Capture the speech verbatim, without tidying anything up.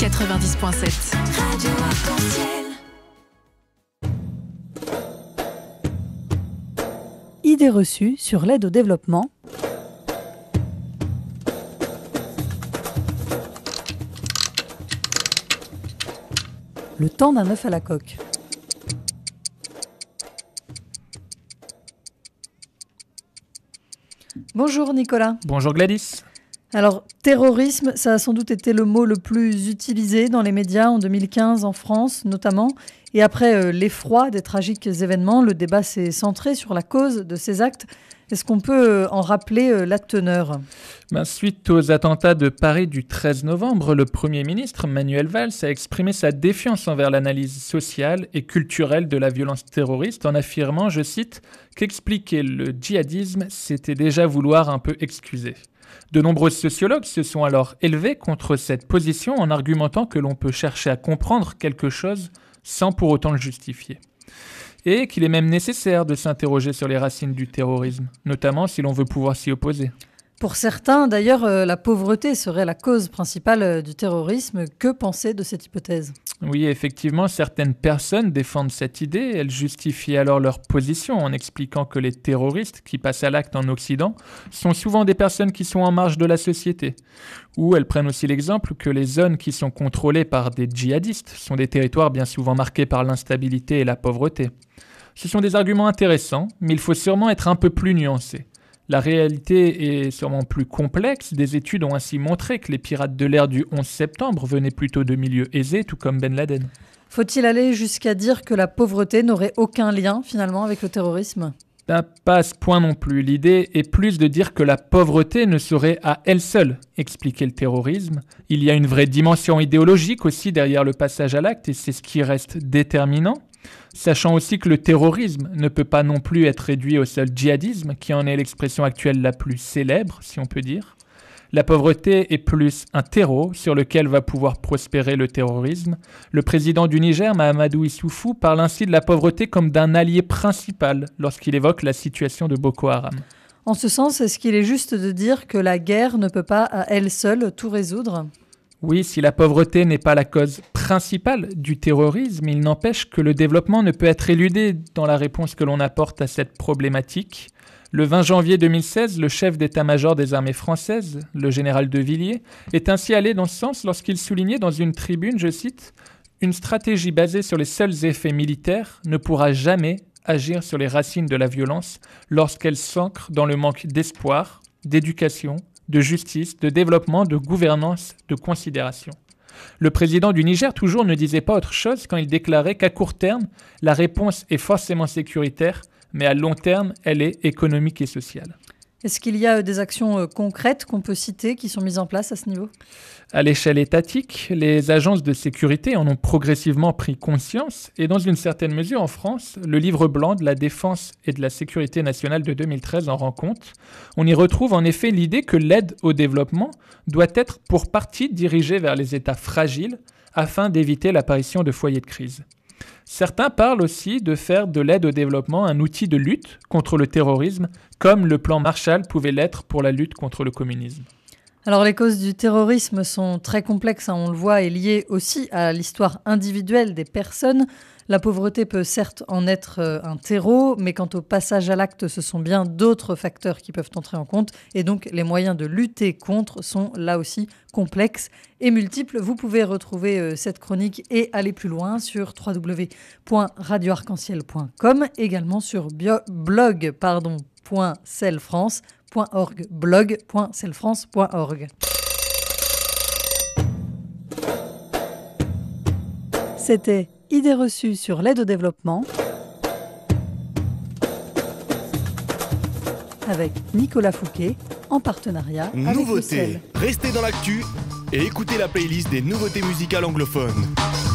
quatre-vingt-dix point sept. Radio Arc-en-Ciel. Idées reçues sur l'aide au développement. Le temps d'un œuf à la coque. Bonjour Nicolas. Bonjour Gladys. Alors, terrorisme, ça a sans doute été le mot le plus utilisé dans les médias en deux mille quinze en France notamment. Et après euh, l'effroi des tragiques événements, le débat s'est centré sur la cause de ces actes. Est-ce qu'on peut euh, en rappeler euh, la teneur ? Ben, suite aux attentats de Paris du treize novembre, le Premier ministre Manuel Valls a exprimé sa défiance envers l'analyse sociale et culturelle de la violence terroriste en affirmant, je cite, qu'expliquer le djihadisme, c'était déjà vouloir un peu excuser. De nombreux sociologues se sont alors élevés contre cette position en argumentant que l'on peut chercher à comprendre quelque chose sans pour autant le justifier. Et qu'il est même nécessaire de s'interroger sur les racines du terrorisme, notamment si l'on veut pouvoir s'y opposer. Pour certains, d'ailleurs, euh, la pauvreté serait la cause principale euh, du terrorisme. Que penser de cette hypothèse ? Oui, effectivement, certaines personnes défendent cette idée. Elles justifient alors leur position en expliquant que les terroristes qui passent à l'acte en Occident sont souvent des personnes qui sont en marge de la société. Ou elles prennent aussi l'exemple que les zones qui sont contrôlées par des djihadistes sont des territoires bien souvent marqués par l'instabilité et la pauvreté. Ce sont des arguments intéressants, mais il faut sûrement être un peu plus nuancé. La réalité est sûrement plus complexe. Des études ont ainsi montré que les pirates de l'ère du onze septembre venaient plutôt de milieux aisés, tout comme Ben Laden. Faut-il aller jusqu'à dire que la pauvreté n'aurait aucun lien finalement avec le terrorisme ? Ben, pas à ce point non plus. L'idée est plus de dire que la pauvreté ne saurait à elle seule expliquer le terrorisme. Il y a une vraie dimension idéologique aussi derrière le passage à l'acte et c'est ce qui reste déterminant. Sachant aussi que le terrorisme ne peut pas non plus être réduit au seul djihadisme, qui en est l'expression actuelle la plus célèbre, si on peut dire. La pauvreté est plus un terreau sur lequel va pouvoir prospérer le terrorisme. Le président du Niger, Mahamadou Issoufou, parle ainsi de la pauvreté comme d'un allié principal lorsqu'il évoque la situation de Boko Haram. En ce sens, est-ce qu'il est juste de dire que la guerre ne peut pas à elle seule tout résoudre ? Oui, si la pauvreté n'est pas la cause principale du terrorisme, il n'empêche que le développement ne peut être éludé dans la réponse que l'on apporte à cette problématique. Le vingt janvier deux mille seize, le chef d'état-major des armées françaises, le général de Villiers, est ainsi allé dans ce sens lorsqu'il soulignait dans une tribune, je cite, « Une stratégie basée sur les seuls effets militaires ne pourra jamais agir sur les racines de la violence lorsqu'elle s'ancre dans le manque d'espoir, d'éducation, de justice, de développement, de gouvernance, de considération. » Le président du Niger, toujours, ne disait pas autre chose quand il déclarait qu'à court terme, la réponse est forcément sécuritaire, mais à long terme, elle est économique et sociale. Est-ce qu'il y a des actions concrètes qu'on peut citer qui sont mises en place à ce niveau ? À l'échelle étatique, les agences de sécurité en ont progressivement pris conscience et dans une certaine mesure en France, le livre blanc de la défense et de la sécurité nationale de deux mille treize en rend compte. On y retrouve en effet l'idée que l'aide au développement doit être pour partie dirigée vers les États fragiles afin d'éviter l'apparition de foyers de crise. Certains parlent aussi de faire de l'aide au développement un outil de lutte contre le terrorisme, comme le plan Marshall pouvait l'être pour la lutte contre le communisme. Alors les causes du terrorisme sont très complexes, hein, on le voit, et liées aussi à l'histoire individuelle des personnes. La pauvreté peut certes en être euh, un terreau, mais quant au passage à l'acte, ce sont bien d'autres facteurs qui peuvent entrer en compte. Et donc les moyens de lutter contre sont là aussi complexes et multiples. Vous pouvez retrouver euh, cette chronique et aller plus loin sur w w w point radio arc en ciel point com, également sur bio- blog pardon, point celfrance point org, blog point celfrance point org. C'était Idées reçues sur l'aide au développement avec Nicolas Fouquet en partenariat avec le Nouveautés. C E L. Restez dans l'actu et écoutez la playlist des nouveautés musicales anglophones.